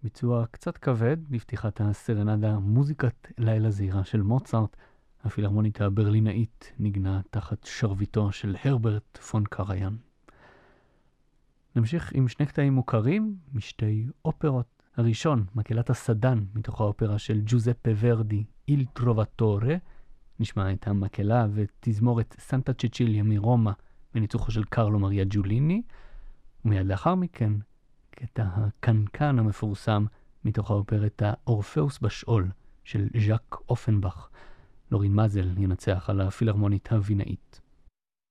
ביצוע קצת כבד לפתיחת הסרנדה מוזיקת לילה זהירה של מוצרט. הפילהרמונית הברלינאית נגנה תחת שרביטו של הרברט פון קריין. נמשיך עם שני קטעים מוכרים משתי אופרות. הראשון, מקהלת הסדן מתוך האופרה של ג'וזפה ורדי, איל טרובטורה. נשמע את המקהלה ותזמורת סנטה צ'צ'יליה מרומא בניצוחו של קרלו מריה ג'וליני. ומיד לאחר מכן, קטע הקנקן המפורסם מתוך האופרטה אורפאוס בשאול של ז'אק אופנבך. לורין מזל ינצח על הפילהרמונית הווינאית.